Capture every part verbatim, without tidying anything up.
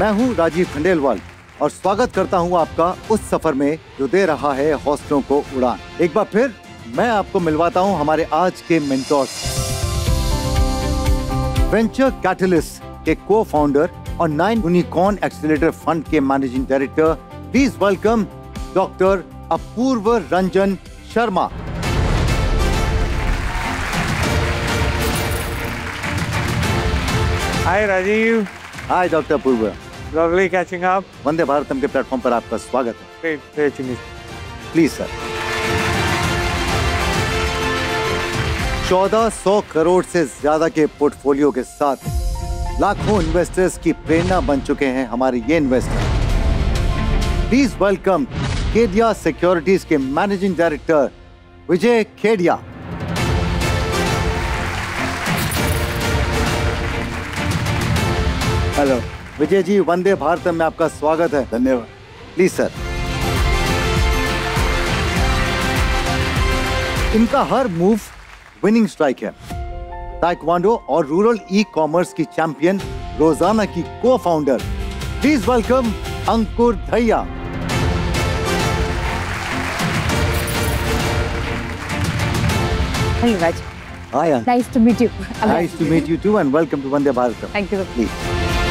मैं हूं राजीव खंडेलवाल और स्वागत करता हूं आपका उस सफर में जो दे रहा है हौसलों को उड़ान। एक बार फिर मैं आपको मिलवाता हूं हमारे आज के मेंटोर्स, वेंचर कैटलिस्ट के को फाउंडर और नाइन यूनिकॉर्न एक्सीलरेटर फंड के managing director. Please welcome doctor Apoorva Ranjan Sharma. Hi Rajiv. Hi doctor Apoorva. Lovely catching up. वंदे भारतम के प्लेटफॉर्म पर आपका स्वागत है। Please sir. चौदह सौ करोड़ से ज्यादा के पोर्टफोलियो के साथ लाखों इन्वेस्टर्स की प्रेरणा बन चुके हैं हमारे ये investor. Please welcome Kedia securities के मैनेजिंग डायरेक्टर विजय केडिया। हेलो विजय जी, वंदे भारतम में आपका स्वागत है। धन्यवाद। Please sir. इनका हर मूव विनिंग स्ट्राइक है। ताइक्वांडो और रूरल ई कॉमर्स की चैंपियन रोजाना की को founder. Please welcome Ankur Dahiya. Hello, Raj. Hi, Nice to meet you. Nice to meet you too, and welcome to Vande Bharatam. Thank you. Please.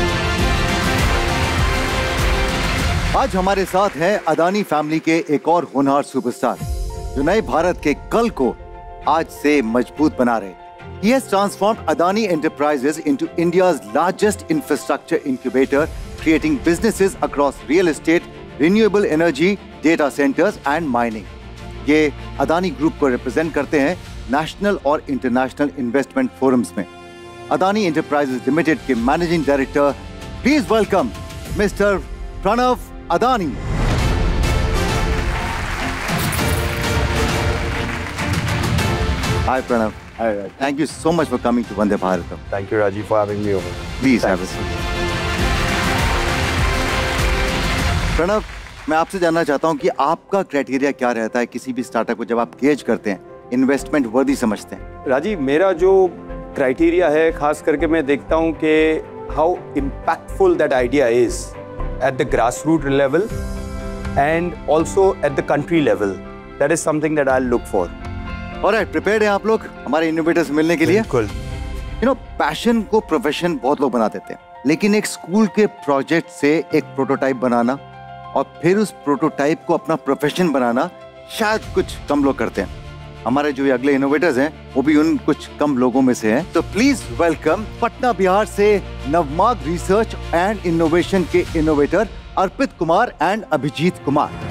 आज हमारे साथ है अदानी फैमिली के एक और होनहार सुपरस्टार जो नए भारत के कल को आज से मजबूत बना रहे। He has transformed Adani Enterprises into India's largest infrastructure incubator, creating businesses across real estate, renewable energy, data centers and mining. ये अदानी ग्रुप को रिप्रेजेंट करते हैं नेशनल और इंटरनेशनल इन्वेस्टमेंट फोरम्स में। अदानी एंटरप्राइजेज लिमिटेड के managing director, please welcome mister Pranav Adani. Hi Pranav. Hi, Rajiv. Thank you so much for coming to Vande Bharatam. Thank you, Rajiv, for having me over. Please have a seat. Pranav, मैं आपसे जानना चाहता हूं कि आपका criteria क्या रहता है किसी भी स्टार्टअप को जब आप गेज करते हैं, इन्वेस्टमेंट वर्दी समझते हैं? राजीव, मेरा जो क्राइटेरिया है, खास करके मैं देखता हूं कि how impactful that idea is at the grass root level and also at the country level. That is something that I look for. Alright, prepared हैं आप लोग हमारे इनोवेटर्स मिलने के लिए? बिल्कुल। यू नो, पैशन को प्रोफेशन बहुत लोग बना देते हैं, लेकिन एक स्कूल के प्रोजेक्ट से एक प्रोटोटाइप बनाना और फिर उस प्रोटोटाइप को अपना प्रोफेशन बनाना शायद कुछ कम लोग करते हैं। हमारे जो अगले इनोवेटर्स हैं वो भी उन कुछ कम लोगों में से हैं। तो प्लीज वेलकम पटना बिहार से नवमार्ग रिसर्च एंड इनोवेशन के innovator Arpit Kumar and Abhijit Kumar.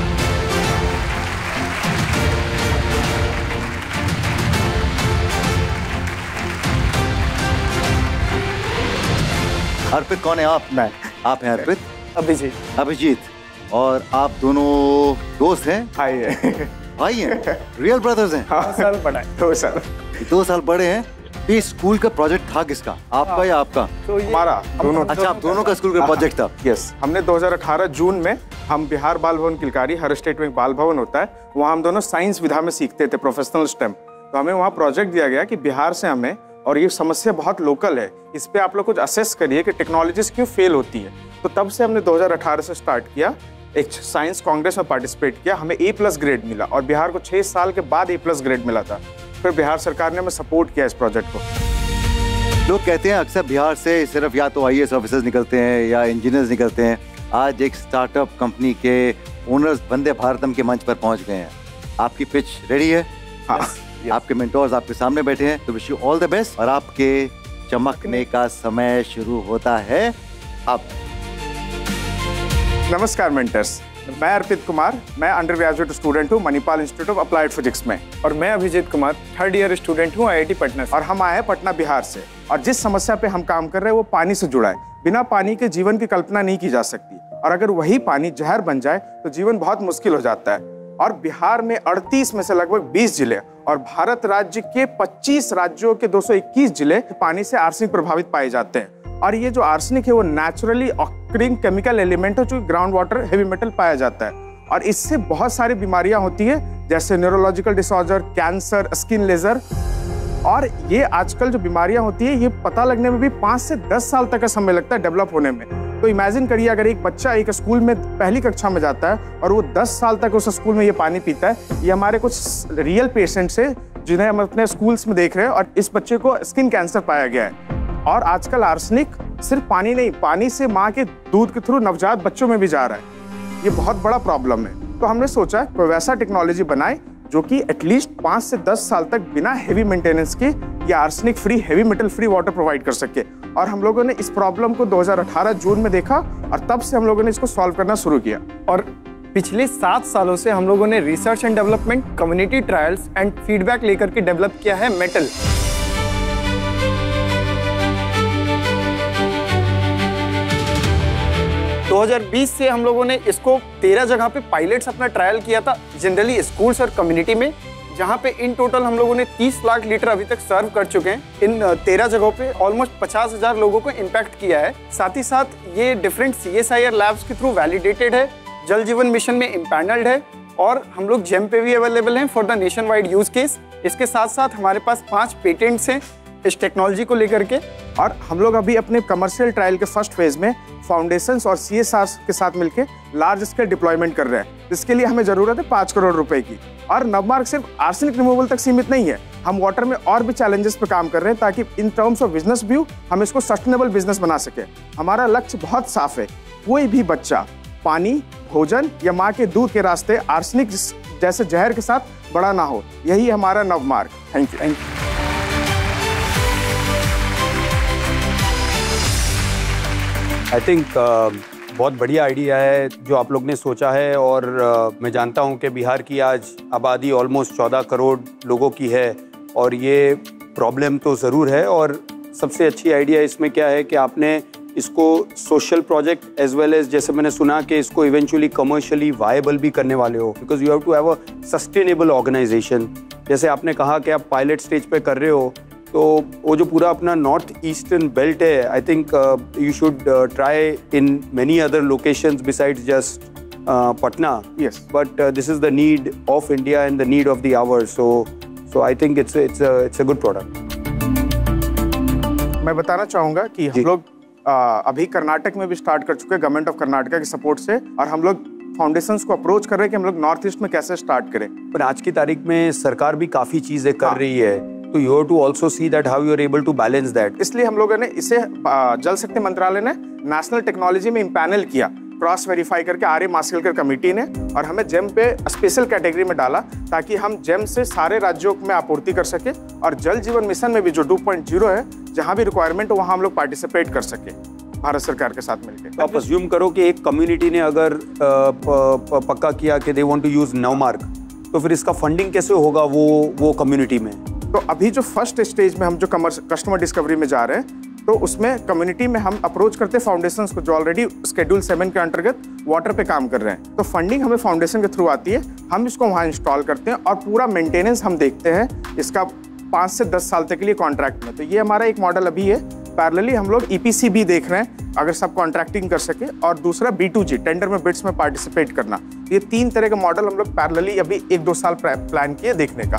अर्पित कौन है? आप? मैं। आप हैं अर्पित? अभिजीत। अभिजीत। और आप दोनों दोस्त हैं? हाय है। भाई हैं? रियल ब्रदर्स हैं? हाँ, साल बड़ा है। दो साल। दो साल बड़े हैं। ये स्कूल का प्रोजेक्ट था किसका? आपका या आपका? तो हमारा दोनों। अच्छा, आप दोनों का स्कूल का प्रोजेक्ट था? यस। हमने दो हज़ार अठारह जून में हम बिहार बाल भवन किलकारी, हर स्टेट में एक बाल भवन होता है, वहाँ हम दोनों साइंस विधा में सीखते थे, प्रोफेशनल स्टेम। तो हमें वहाँ प्रोजेक्ट दिया गया कि बिहार से हमें, और ये समस्या बहुत लोकल है, इस पे आप लोग कुछ असेस करिए कि टेक्नोलॉजीज क्यों फेल होती है। तो तब से हमने दो हज़ार अठारह से स्टार्ट किया, एक साइंस कांग्रेस में पार्टिसिपेट किया, हमें ए प्लस ग्रेड मिला और बिहार को छः साल के बाद ए प्लस ग्रेड मिला था। फिर बिहार सरकार ने हमें सपोर्ट किया इस प्रोजेक्ट को। लोग कहते हैं अक्सर बिहार से सिर्फ या तो आई ए एस ऑफिसर्स निकलते हैं या इंजीनियर्स निकलते हैं। आज एक स्टार्टअप कंपनी के ओनर्स वंदे भारतम के मंच पर पहुंच गए हैं। आपकी पिच रेडी है? हाँ। yes. आपके मेंटोर्स आपके सामने बैठे हैं, तो wish you all the best और आपके चमकने का समय शुरू होता है अब। नमस्कार मेंटर्स, मैं अर्पित कुमार, मैं अंडर ग्रेजुएट स्टूडेंट हूँ Manipal institute of applied physics में। और मैं Abhijit Kumar, third year student हूँ आई आई टी पटना से। और हम आए हैं पटना बिहार से, और जिस समस्या पे हम काम कर रहे हैं वो पानी से जुड़ा है। बिना पानी के जीवन की कल्पना नहीं की जा सकती, और अगर वही पानी जहर बन जाए तो जीवन बहुत मुश्किल हो जाता है। और बिहार में अड़तीस में से लगभग बीस जिले और भारत राज्य के पच्चीस राज्यों के दो सौ इक्कीस जिले पानी से आर्सेनिक प्रभावित पाए जाते हैं। और ये जो आर्सेनिक है वो नेचुरली ऑकरिंग केमिकल एलिमेंट है जो ग्राउंड वाटर हेवी मेटल पाया जाता है, और इससे बहुत सारी बीमारियां होती है जैसे neurological disorder, cancer, skin laser. और ये आजकल जो बीमारियां होती है ये पता लगने में भी पाँच से दस साल तक का समय लगता है डेवलप होने में। तो इमेजिन करिए अगर एक बच्चा एक स्कूल में पहली कक्षा में जाता है और वो दस साल तक उस स्कूल में ये पानी पीता है। ये हमारे कुछ रियल पेशेंट्स है जिन्हें हम अपने स्कूल्स में देख रहे हैं, और इस बच्चे को स्किन कैंसर पाया गया है। और आजकल आर्सेनिक सिर्फ पानी नहीं, पानी से माँ के दूध के थ्रू नवजात बच्चों में भी जा रहा है। ये बहुत बड़ा प्रॉब्लम है। तो हमने सोचा कोई वैसा टेक्नोलॉजी बनाए जो कि एटलीस्ट पाँच से दस साल तक बिना हेवी मेंटेनेंस के ये arsenic free, heavy metal free water provide कर सके। और हम लोगों ने इस प्रॉब्लम को दो हज़ार अठारह जून में देखा और तब से हम लोगों ने इसको सॉल्व करना शुरू किया। और पिछले सात सालों से हम लोगों ने research and development, community trials and feedback लेकर के डेवलप किया है मेटल। दो हज़ार बीस से हम लोगों ने इसको तेरह जगह पे पायलट्स अपना ट्रायल किया था, जनरली स्कूल्स और कम्युनिटी में, जहाँ पे इन टोटल हम लोगों ने तीस लाख लीटर अभी तक सर्व कर चुके हैं। इन तेरह जगहों पे ऑलमोस्ट पचास हजार लोगों को इम्पैक्ट किया है। साथ ही साथ ये different C S I R labs के थ्रू वैलिडेटेड है, जल जीवन मिशन में इम्पैनल्ड है, और हम लोग जेम पे भी अवेलेबल हैं for the nation wide use case. इसके साथ साथ हमारे पास पांच पेटेंट्स हैं इस टेक्नोलॉजी को लेकर के। और हम लोग अभी अपने कमर्शियल ट्रायल के फर्स्ट फेज में फाउंडेशंस और सी एस आर के साथ मिलकर लार्ज स्केल डिप्लॉयमेंट कर रहे हैं। इसके लिए हमें जरूरत है पाँच करोड़ रुपए की। और नवमार्ग सिर्फ आर्सेनिक रिमूवल तक सीमित नहीं है, हम वाटर में और भी चैलेंजेस पे काम कर रहे हैं ताकि in terms of business view हम इसको सस्टेनेबल बिजनेस बना सके। हमारा लक्ष्य बहुत साफ है, कोई भी बच्चा पानी, भोजन या माँ के दूध के रास्ते आर्सेनिक जैसे जहर के साथ बड़ा ना हो। यही हमारा नवमार्ग। Thank you. Thank you. I think uh, बहुत बढ़िया आइडिया है जो आप लोग ने सोचा है। और uh, मैं जानता हूं कि बिहार की आज आबादी ऑलमोस्ट चौदह करोड़ लोगों की है, और ये प्रॉब्लम तो ज़रूर है। और सबसे अच्छी आइडिया इसमें क्या है कि आपने इसको social project as well as, जैसे मैंने सुना कि इसको इवेंचुअली कमर्शियली वायबल भी करने वाले हो, because you have to have a sustainable organisation. जैसे आपने कहा कि आप पायलट स्टेज पे कर रहे हो, तो वो जो पूरा अपना नॉर्थ ईस्टर्न बेल्ट है, I think you should try in many other locations besides just Patna. Yes. But this is the need of India and the need of the our, so so I think it's it's it's a good product. मैं बताना चाहूँगा कि हम लोग uh, अभी कर्नाटक में भी start कर चुके हैं गवर्नमेंट ऑफ कर्नाटका के सपोर्ट से, और हम लोग फाउंडेशंस को अप्रोच कर रहे हैं कि हम लोग नॉर्थ ईस्ट में कैसे स्टार्ट करें। पर आज की तारीख में सरकार भी काफ़ी चीज़ें कर हाँ. रही है, तो you have to also see that how you are able to balance that. इसलिए हम लोगों ने इसे जल शक्ति मंत्रालय ने नेशनल टेक्नोलॉजी में इम्पैनल किया, क्रॉस वेरीफाई करके आर्य मास्केलकर कमेटी ने, और हमें जेम पे स्पेशल कैटेगरी में डाला ताकि हम जेम से सारे राज्यों में आपूर्ति कर सके, और जल जीवन मिशन में भी जो टू पॉइंट ज़ीरो है, जहाँ भी रिक्वायरमेंट हो वहाँ हम लोग पार्टिसिपेट कर सके भारत सरकार के साथ मिलकर। तो आप अज्यूम करो कि एक कम्युनिटी ने अगर आ, प, प, पक्का किया कि दे वांट टू यूज नवमार्ग, तो फिर इसका फंडिंग कैसे होगा वो वो कम्युनिटी में? तो अभी जो फर्स्ट स्टेज में हम जो कस्टमर डिस्कवरी में जा रहे हैं, तो उसमें कम्युनिटी में हम अप्रोच करते हैं फाउंडेशंस को जो ऑलरेडी शेड्यूल सेवन के अंतर्गत वाटर पे काम कर रहे हैं। तो फंडिंग हमें फाउंडेशन के थ्रू आती है, हम इसको वहाँ इंस्टॉल करते हैं और पूरा मेंटेनेंस हम देखते हैं इसका पाँच से दस साल तक के लिए कॉन्ट्रैक्ट में। तो ये हमारा एक मॉडल अभी है। पैरेलली हम लोग ई पी सी भी देख रहे हैं अगर सब कॉन्ट्रैक्टिंग कर सके, और दूसरा बी टू जी टेंडर में बिड्स में पार्टिसिपेट करना। ये तीन तरह का मॉडल हम लोग पैरेलली अभी एक दो साल प्लान किए देखने का।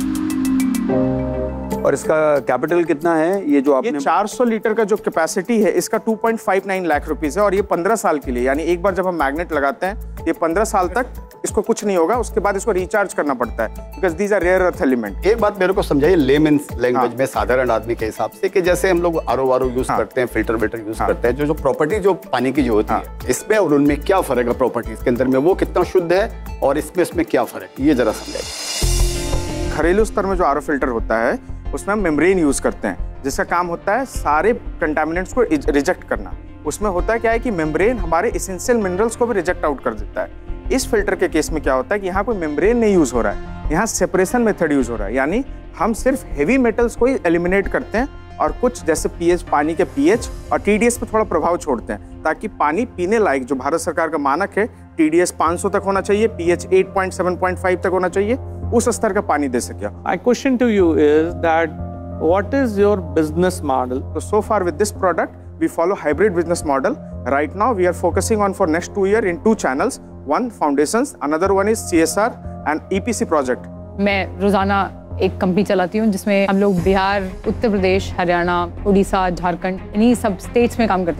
और इसका कैपिटल कितना है? ये जो आपने ये चार सौ लीटर का जो कैपेसिटी है इसका two point five nine lakh rupees है, और ये पंद्रह साल के लिए, यानी एक बार जब हम मैग्नेट लगाते हैं ये पंद्रह साल तक इसको कुछ नहीं होगा, उसके बाद इसको रिचार्ज करना पड़ता है, because these are rare earth element. एक बात मेरे को समझाइए लेमन्स लैंग्वेज में, साधारण आदमी के हिसाब से, कि जैसे हम लोग R O R O use करते हैं, फिल्टर वेल्टर यूज करते हैं, जो जो प्रॉपर्टी जो पानी की जो होती है, इसमें और उनमें क्या फर्क है? प्रॉपर्टीज के अंदर में वो कितना शुद्ध है और इसमें इसमें क्या फर्क है, ये जरा समझाइए। घरेलू स्तर में जो आर ओ फिल्टर होता है उसमें हम मेम्ब्रेन यूज करते हैं, जिसका काम होता है सारे कंटामिनेंट्स को रिजेक्ट करना। उसमें होता क्या है कि मेम्ब्रेन हमारे एसेंशियल मिनरल्स को भी रिजेक्ट आउट कर देता है। इस फिल्टर के केस में क्या होता है कि यहाँ कोई मेम्ब्रेन नहीं यूज हो रहा है, यहाँ सेपरेशन मेथड यूज हो रहा है, यानी हम सिर्फ हेवी मेटल्स को ही एलिमिनेट करते हैं और कुछ जैसे पीएच, पानी के पीएच और टीडीएस पे थोड़ा प्रभाव छोड़ते हैं, ताकि पानी पीने लायक, जो भारत सरकार का मानक है टीडीएस पाँच सौ तक होना चाहिए, पीएच आठ पॉइंट सात पॉइंट पाँच तक होना चाहिए, उस स्तर का पानी दे सके। My question to you is that what is your business model? So, so far with this product, we follow hybrid business model. Right now, we are focusing on for next two year in two channels. One foundations, another one is C S R and E P C project. मैं रोजाना एक company चलाती हूँ जिसमें हम लोग बिहार, उत्तर प्रदेश, हरियाणा, उड़ीसा, झारखंड, इन्हीं सब स्टेट्स में काम करते हैं।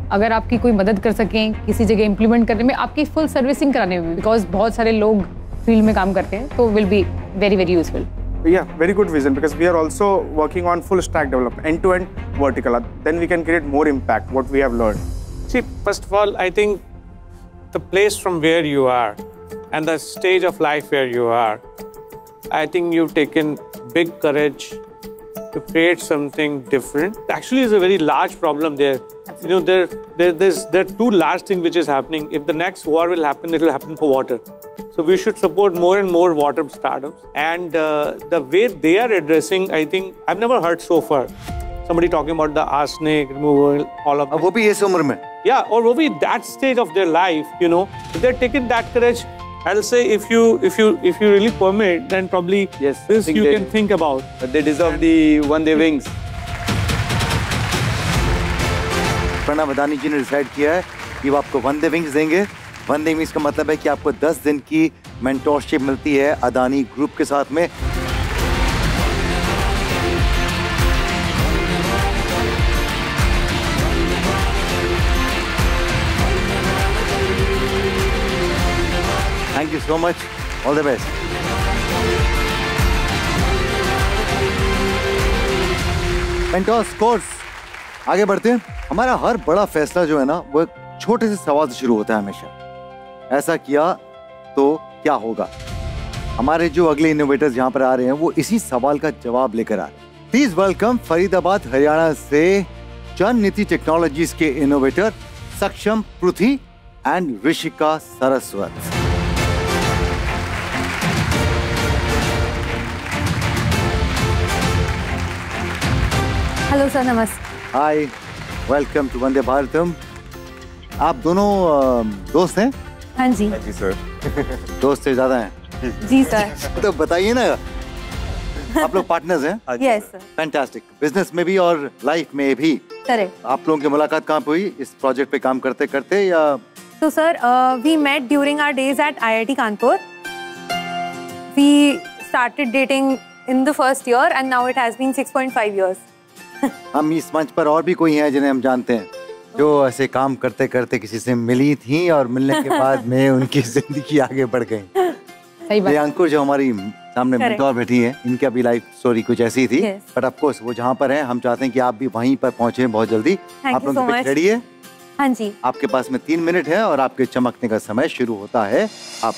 अगर आपकी कोई मदद कर सकें किसी जगह इम्प्लीमेंट करने में, आपकी फुल सर्विसिंग कराने में, बिकॉज बहुत सारे लोग फील्ड में काम करते हैं, तो will be very very useful. Yeah, very good vision, because we are also working on full stack development, end to end vertical. Then we can create more impact, what we have learned. See, first of all, I think the place from where you are and the stage of life where you are, I think you've taken big courage to create something different. Actually, it's a very large problem there. You know, there, there, there's, there are two large things which is happening. If the next war will happen, it will happen for water. So we should support more and more water startups. And uh, the way they are addressing, I think, I've never heard so far somebody talking about the arsenic removal, all of अब वो भी इस उम्र में, yeah, or maybe that stage of their life, you know, if they're taking that courage, I'll say if you if you if you really permit, then probably Yes, I this think you they- can think about. But they deserve the Vande wings. Pranav Adani जी ने decide किया है कि वो आपको वंदे wings देंगे। वंदे wings का मतलब है कि आपको दस दिन की मेंटोरशिप मिलती है अदानी ग्रुप के साथ में। Thank you so much, all the best. Mentors course, आगे बढ़ते हैं। हमारा हर बड़ा फैसला जो है ना, वो एक छोटे से सवाल से शुरू होता है हमेशा। ऐसा किया तो क्या होगा? हमारे जो अगले इनोवेटर्स यहाँ पर आ रहे हैं, वो इसी सवाल का जवाब लेकर आ रहे हैं। प्लीज वेलकम फरीदाबाद हरियाणा से जन नीति टेक्नोलॉजीज के इनोवेटर सक्षम पृथ्वी and Rishika Saraswat. Hello sir, नमस्ते। हाय, वेलकम टू वंदे भारतम। आप दोनों अ, दोस्त हैं? हाँ जी। जी सर। दोस्त से ज्यादा हैं? जी सर। तो बताइए ना, आप लोग पार्टनर्स हैं? Yes sir. फैंटास्टिक। बिजनेस में भी और लाइफ में भी। करेक्ट। आप लोगों की मुलाकात कहाँ पे हुई? इस प्रोजेक्ट पे काम करते करते या? तो sir, we met during our days at I I T Kanpur. We started dating in the first year and now it has been six point five years. हम इस मंच पर और भी कोई हैं जिन्हें हम जानते हैं जो ऐसे काम करते करते किसी से मिली थी और मिलने के बाद में उनकी जिंदगी आगे बढ़ गई। सही बात। ये अंकुर जो हमारी सामने Correct. मेंटोर बैठी है, इनका भी लाइफ स्टोरी कुछ ऐसी ही थी। Yes. बट ऑफ कोर्स वो जहाँ पर हैं, हम चाहते हैं कि आप भी वहीं पर पहुंचे बहुत जल्दी। Thank आप you लोगों so की much. रेडी है? हाँ जी। आपके पास में तीन मिनट है और आपके चमकने का समय शुरू होता है अब।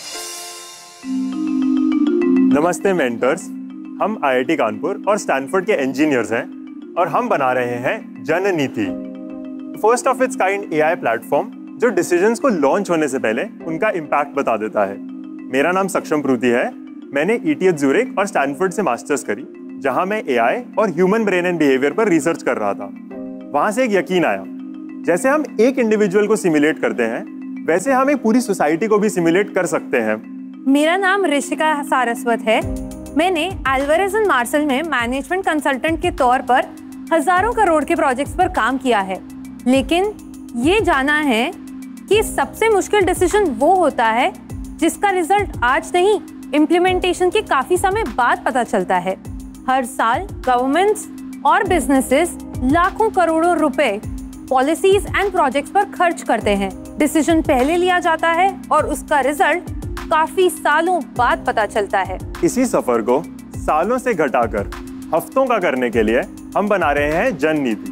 नमस्ते मेंटर्स, हम आई आई टी कानपुर और स्टैनफोर्ड के इंजीनियर्स हैं और हम बना रहे हैं जन नीति, first of its kind A I platform जो डिसीजंस को लॉन्च होने से पहले उनका इम्पैक्ट बता देता है। मेरा नाम सक्षम पृथ्वी है। मैंने ई टी एच ज़ूरिक और स्टैनफोर्ड से मास्टर्स करी, जहां मैं ए आई और ह्यूमन ब्रेन एंड बिहेवियर पर रिसर्च कर रहा था। वहां से एक यकीन आया, जैसे हम एक इंडिविजुअल को सिमुलेट करते हैं, वैसे हम एक पूरी सोसाइटी को भी सिमुलेट कर सकते हैं। मेरा नाम ऋषिका सारस्वत है। मैंने एल्वारेज एंड मार्शल में मैनेजमेंट कंसल्टेंट के तौर पर हजारों करोड़ के प्रोजेक्ट्स पर काम किया है, लेकिन ये जाना है कि सबसे मुश्किल डिसीजन वो होता है जिसका रिजल्ट आज नहीं, इम्प्लीमेंटेशन के काफी समय बाद पता चलता है। हर साल गवर्नमेंट्स और बिजनेसेस लाखों करोड़ों रुपए पॉलिसीज एंड प्रोजेक्ट्स पर खर्च करते हैं। डिसीजन पहले लिया जाता है और उसका रिजल्ट काफी सालों बाद पता चलता है। इसी सफर को सालों से घटाकर हफ्तों का करने के लिए हम बना रहे हैं जन नीति।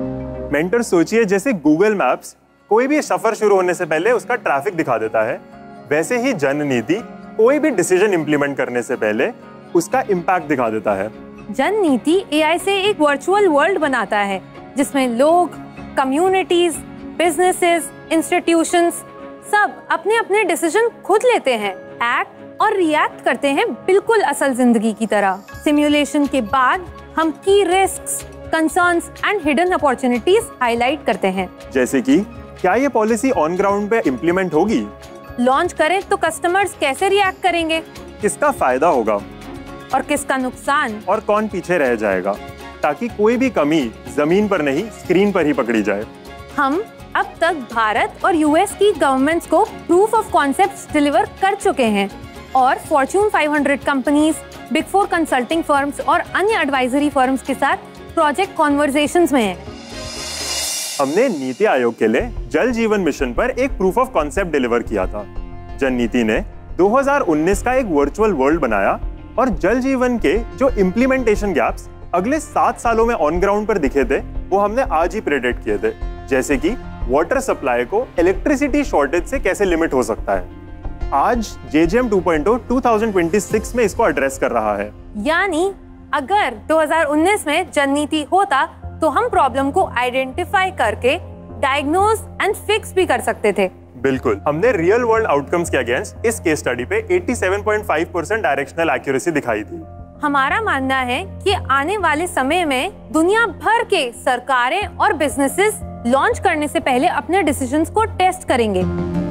मेंटर सोचिए, जैसे गूगल मैप्स कोई भी सफर शुरू होने से पहले उसका ट्रैफिक दिखा देता है, वैसे ही जन नीति कोई भी डिसीजन इंप्लीमेंट करने से पहले उसका इम्पैक्ट दिखा देता है। जन नीति ए आई से एक वर्चुअल वर्ल्ड बनाता है जिसमें लोग, कम्युनिटीज, बिजनेसेस, इंस्टीट्यूशंस सब अपने अपने डिसीजन खुद लेते हैं, एक्ट और रिएक्ट करते हैं बिल्कुल असल जिंदगी की तरह। सिमुलेशन के बाद हम की risks, concerns and hidden opportunities highlight करते हैं। जैसे कि क्या ये पॉलिसी ऑन ग्राउंड पे इम्प्लीमेंट होगी? लॉन्च करें तो कस्टमर्स कैसे रिएक्ट करेंगे? किसका फायदा होगा और किसका नुकसान? और कौन पीछे रह जाएगा, ताकि कोई भी कमी जमीन पर नहीं स्क्रीन पर ही पकड़ी जाए। हम अब तक भारत और यू एस की गवर्नमेंट्स को प्रूफ ऑफ कॉन्सेप्ट्स डिलीवर कर चुके हैं और Fortune five hundred companies, big four consulting firms और अन्य एडवाइजरी फर्म्स के साथ प्रोजेक्ट कॉन्वर्सेशंस में हैं। हमने नीति आयोग के लिए जल जीवन मिशन पर एक प्रूफ ऑफ कॉन्सेप्ट डिलीवर किया था। जन नीति ने दो हज़ार उन्नीस का एक वर्चुअल वर्ल्ड बनाया और जल जीवन के जो इम्प्लीमेंटेशन गैप्स अगले सात सालों में ऑन ग्राउंड पर दिखे थे वो हमने आज ही प्रेडिक्ट किए थे, जैसे कि वाटर सप्लाई को इलेक्ट्रिसिटी शॉर्टेज से कैसे लिमिट हो सकता है। आज जे जे एम टू पॉइंट ओ दो हज़ार छब्बीस में इसको एड्रेस कर रहा है। यानी अगर दो हज़ार उन्नीस में जन नीति होता तो हम प्रॉब्लम को आइडेंटिफाई करके डायग्नोज एंड फिक्स भी कर सकते थे। बिल्कुल, हमने रियल वर्ल्ड आउटकम्स के अगेंस्ट इस केस स्टडी पे सत्तासी पॉइंट पाँच परसेंट डायरेक्शनल एक्यूरेसी दिखाई थी। हमारा मानना है कि आने वाले समय में दुनिया भर के सरकारें और बिजनेसेस लॉन्च करने से पहले अपने डिसीजंस को टेस्ट करेंगे,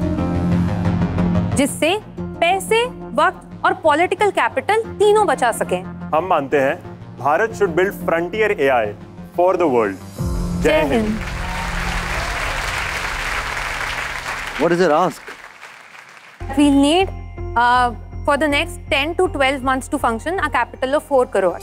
जिससे पैसे, वक्त और पॉलिटिकल कैपिटल तीनों बचा सकें। हम मानते हैं Bharat should build frontier AI for the world. जय Hind. What is your ask? We'll need uh, for the next ten to twelve months to function a capital of four crores.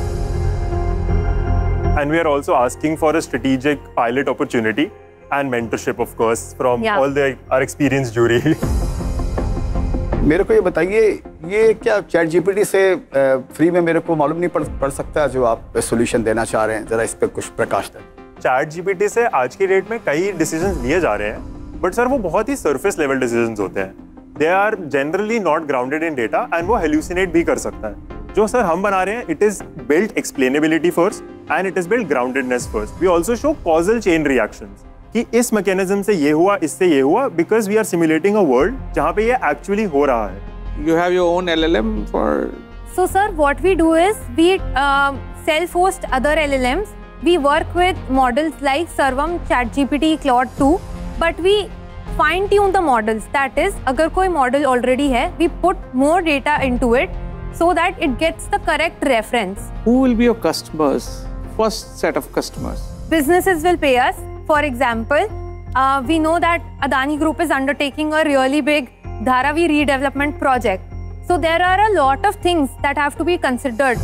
And we are also asking for a strategic pilot opportunity and mentorship, of course, from Yeah. all the our experienced jury. मेरे को ये बताइए, ये क्या chat GPT से free में मेरे को मालूम नहीं पड़ पड़ सकता जो आप सोल्यूशन देना चाह रहे हैं? जरा इस पर कुछ प्रकाश दें। चैट जीपीटी से आज की डेट में कई डिसीजंस लिए जा रहे हैं, बट सर वो बहुत ही सरफेस लेवल डिसीजंस होते हैं। They are generally not grounded in data and वो हेल्यूसिनेट भी कर सकता है। जो सर हम बना रहे हैं, it is built एक्सप्लेनेबिलिटी first and it is built groundedness first. We also show causal chain reactions कि इस मैकेनिज्म से ये हुआ, इससे ये हुआ, because we are simulating a world जहाँ पे ये एक्चुअली हो रहा है। You have your own L L M for... So sir, what we do is we uh, self-host other L L Ms. We work with models like Sarvam, ChatGPT, Claude two, but we fine-tune the models. That is, अगर कोई model already है, we put more data into it so that it gets the correct reference. Who will be your customers? First set of customers. Businesses will pay us. For example, uh, we know that Adani Group is undertaking a really big Dharavi redevelopment project. So there are a lot of things that have to be considered.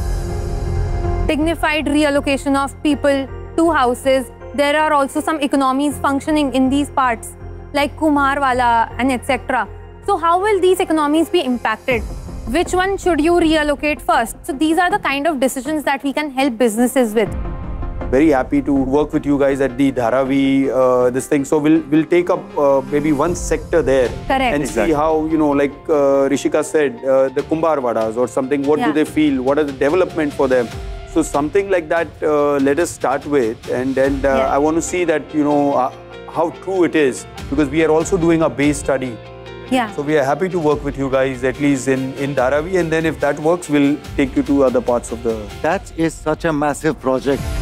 Dignified reallocation of people to houses. There are also some economies functioning in these parts, like Kumarwala and et cetera. So how will these economies be impacted? Which one should you reallocate first? So these are the kind of decisions that we can help businesses with. Very happy to work with you guys at the Dharavi uh, this thing. So we'll we'll take up uh, maybe one sector there. Correct. And Exactly. see how, you know, like uh, Rishika said, uh, the Kumbharwadas or something. What Yeah. do they feel? What are the development for them? So something like that. Uh, let us start with, and and uh, Yeah. I want to see that, you know, uh, how true it is, because we are also doing a base study. Yeah. So we are happy to work with you guys at least in in Dharavi, and then if that works, we'll take you to other parts of the. That is such a massive project.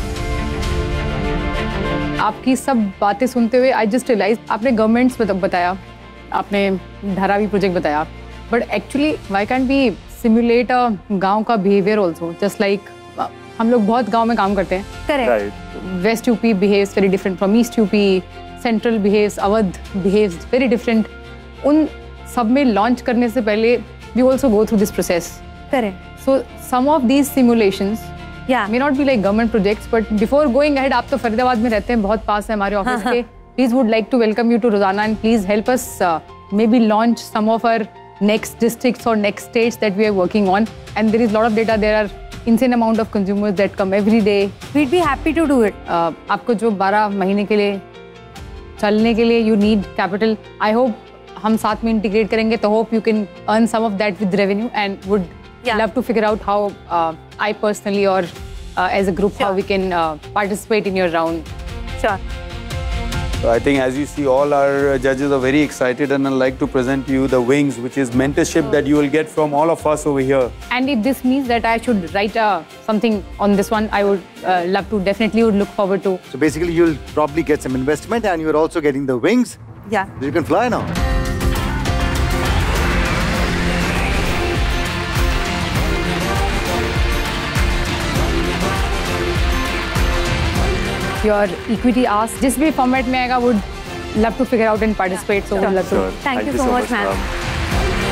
आपकी सब बातें सुनते हुए I just realise आपने governments बताया, आपने Dharavi project बताया, but actually why cantt B simulate अ गांव का बिहेवियर ऑल्सो, जस्ट लाइक हम लोग बहुत गांव में काम करते हैं। Correct. Right. West UP behaves very different from east UP, central behaves, Awadh behaves very different. उन सब में लॉन्च करने से पहले we also go through this process. Correct. So some of these simulations Yeah. may not be like government projects, but before going ahead, आप तो फरीदाबाद में रहते हैं, बहुत पास है हमारे ऑफिस के। Please would like to welcome you to Rosanna and please help us uh, maybe launch some of our next districts or next states that we are working on. And there is a lot of data. There are insane amount of consumers that come every day. We'd be happy to do it. Uh, आपको जो बारह महीने के लिए चलने के लिए you need capital. I hope हम साथ में integrate करेंगे तो hope you can earn some of that with revenue and would Yeah. love to figure out how uh, I personally or uh, as a group Sure. how we can uh, participate in your round. Sure. So I think, as you see, all our judges are very excited, and I'd like to present to you the Wings, which is mentorship that you will get from all of us over here. And if this means that I should write uh, something on this one, I would uh, love to, definitely would look forward to. So basically, you'll probably get some investment and you're also getting the wings. Yeah. You can fly now. Your equity ask, जिस भी format में आएगा, would love to figure out and participate. So Sure. would love to. Sure. Thank you so much, ma'am.